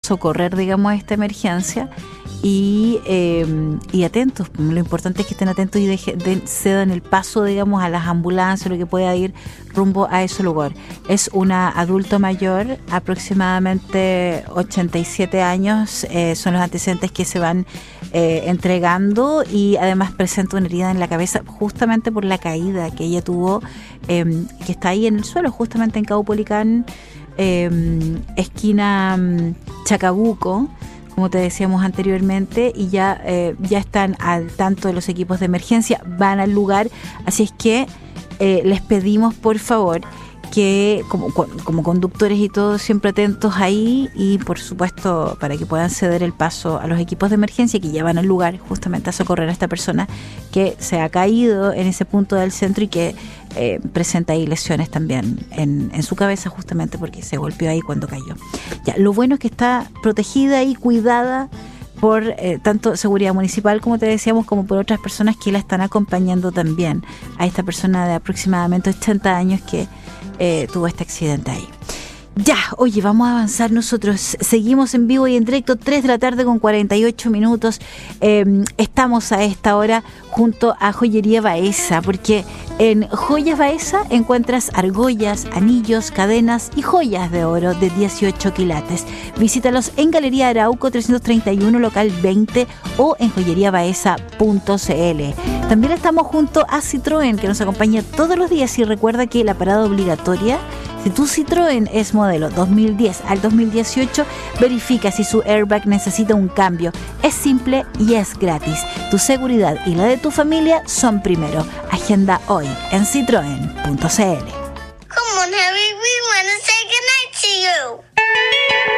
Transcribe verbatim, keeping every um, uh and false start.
socorrer, digamos, esta emergencia. Y, eh, y atentos, lo importante es que estén atentos y deje, de, cedan el paso, digamos, a las ambulancias, lo que pueda ir rumbo a ese lugar. Es una adulto mayor, aproximadamente ochenta y siete años, eh, son los antecedentes que se van eh, entregando, y además presenta una herida en la cabeza justamente por la caída que ella tuvo, eh, que está ahí en el suelo, justamente en Caupolicán, eh, esquina Chacabuco, como te decíamos anteriormente, y ya, eh, ya están al tanto de los equipos de emergencia, van al lugar, así es que eh, les pedimos por favor que como, como conductores y todos siempre atentos ahí, y por supuesto para que puedan ceder el paso a los equipos de emergencia que ya van al lugar justamente a socorrer a esta persona que se ha caído en ese punto del centro y que eh, presenta ahí lesiones también en, en su cabeza, justamente porque se golpeó ahí cuando cayó. Ya, lo bueno es que está protegida y cuidada por eh, tanto seguridad municipal, como te decíamos, como por otras personas que la están acompañando también a esta persona de aproximadamente ochenta años que eh, tuvo este accidente ahí. Ya, oye, vamos a avanzar nosotros. Seguimos en vivo y en directo, tres de la tarde con cuarenta y ocho minutos. Eh, estamos a esta hora junto a Joyería Baeza, porque en Joyas Baeza encuentras argollas, anillos, cadenas y joyas de oro de dieciocho quilates. Visítalos en Galería Arauco trescientos treinta y uno, local veinte, o en joyería baeza punto c l. También estamos junto a Citroën, que nos acompaña todos los días, y recuerda que la parada obligatoria, si tu Citroën es modelo dos mil diez al dos mil dieciocho, verifica si su airbag necesita un cambio. Es simple y es gratis. Tu seguridad y la de tu familia son primero. Agenda hoy en citroen punto c l. Come on, Harry, we want to say goodnight to you.